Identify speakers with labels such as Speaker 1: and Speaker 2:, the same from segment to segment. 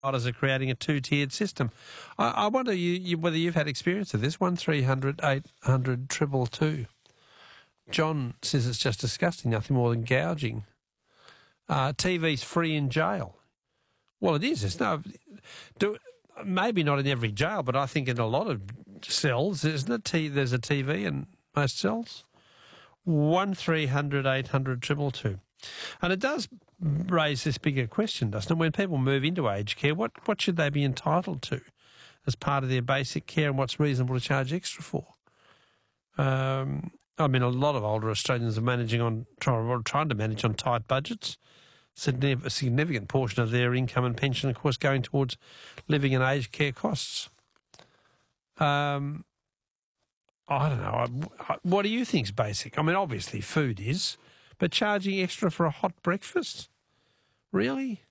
Speaker 1: providers are creating a two-tiered system. I wonder whether you've had experience of this. 1300 800 222. John says it's just disgusting, nothing more than gouging. TV's free in jail. Well, it is. Maybe not in every jail, but I think in a lot of cells, isn't it? There's a TV in most cells. 1300 800 222. And it does raise this bigger question, doesn't it? When people move into aged care, what should they be entitled to as part of their basic care, and what's reasonable to charge extra for? I mean, a lot of older Australians are trying to manage on tight budgets. A significant portion of their income and pension, of course, going towards living and aged care costs. I don't know. What do you think's basic? I mean, obviously food is, but charging extra for a hot breakfast? Really?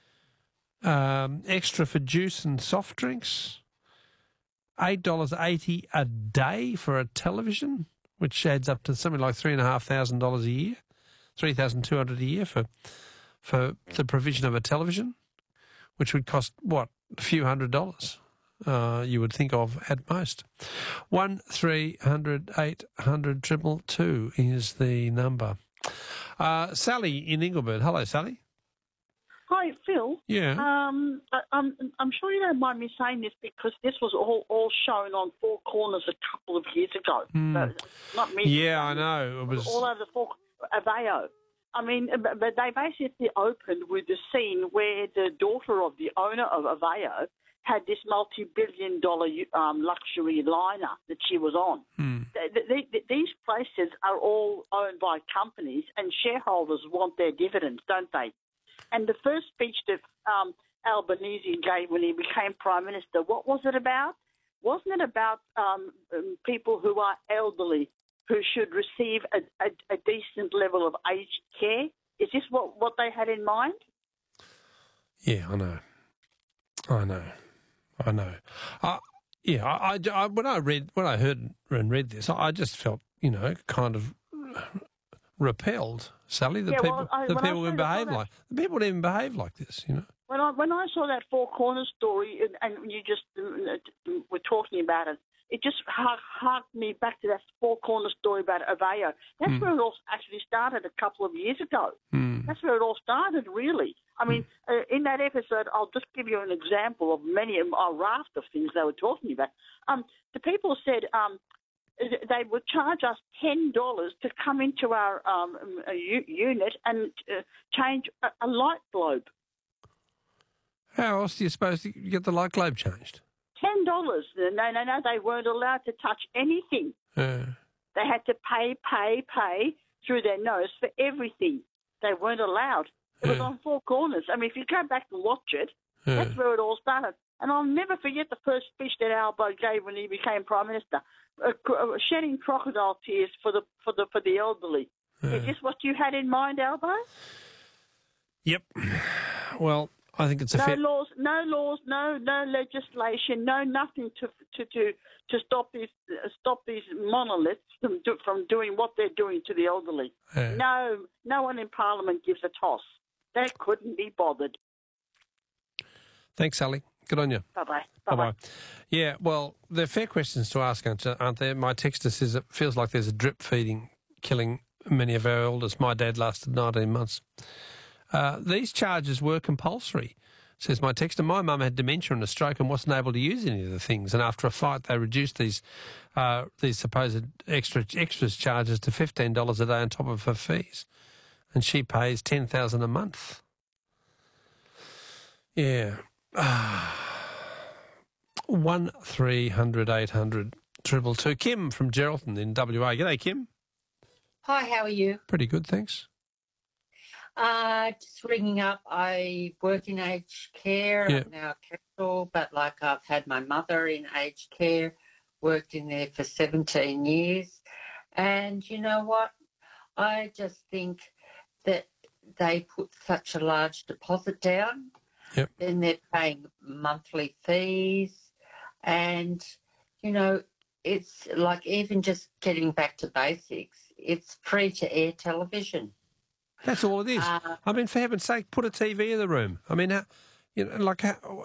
Speaker 1: Extra for juice and soft drinks? $8.80 a day for a television, which adds up to something like $3,500 a year, $3,200 a year for the provision of a television, which would cost, a few $100s, you would think of at most. 1300 800 222 is the number. Sally in Ingleburn. Hello, Sally.
Speaker 2: Hi, Phil.
Speaker 1: Yeah.
Speaker 2: I'm sure you don't mind me saying this because this was all shown on Four Corners a couple of years ago. So, not me.
Speaker 1: Yeah, I know. It was
Speaker 2: all over the Aveo. I mean, but they basically opened with the scene where the daughter of the owner of Aveo had this multi-billion-dollar luxury liner that she was on. These places are all owned by companies, and shareholders want their dividends, don't they? And the first speech that Albanese gave when he became Prime Minister, what was it about? Wasn't it about people who are elderly who should receive a decent level of aged care? Is this what they had in mind?
Speaker 1: Yeah, I know. When I heard and read this, I just felt, kind of repelled, Sally. The people didn't even behave like this,
Speaker 2: When I saw that Four Corners story and you just were talking about it, it just harked me back to that Four Corners story about Aveo. That's where it all actually started a couple of years ago. That's where it all started, really. I mean, in that episode, I'll just give you an example of a raft of things they were talking about. The people said they would charge us $10 to come into our unit and change a light globe.
Speaker 1: How else do you suppose to get the light globe changed?
Speaker 2: $10. No, they weren't allowed to touch anything. They had to pay through their nose for everything. They weren't allowed. It was on Four Corners. I mean, if you go back and watch it, that's where it all started. And I'll never forget the first speech that Albo gave when he became Prime Minister, shedding crocodile tears for the elderly. Is this what you had in mind, Albo? They've
Speaker 1: Well, I think it's a
Speaker 2: no laws, no legislation, no nothing to stop these monoliths from doing what they're doing to the elderly. No one in Parliament gives a toss. They couldn't be bothered.
Speaker 1: Thanks, Sally. Good on you.
Speaker 2: Bye-bye.
Speaker 1: Bye-bye. Yeah, well, they're fair questions to ask, aren't there? My texter says it feels like there's a drip feeding killing many of our elders. My dad lasted 19 months. These charges were compulsory, says my texter. My mum had dementia and a stroke and wasn't able to use any of the things. And after a fight, they reduced these supposed extras charges to $15 a day on top of her fees. And she pays $10,000 a month. Yeah. 1300 800 222. Kim from Geraldton in WA. G'day, Kim.
Speaker 3: Hi, how are you?
Speaker 1: Pretty good, thanks.
Speaker 3: Just ringing up. I work in aged care. I'm now a counsel, but I've had my mother in aged care, worked in there for 17 years. And you know what? I just think that they put such a large deposit down.
Speaker 1: Yep.
Speaker 3: Then they're paying monthly fees. And, it's like even just getting back to basics, it's free to air television.
Speaker 1: That's all it is. I mean, for heaven's sake, put a TV in the room. I mean,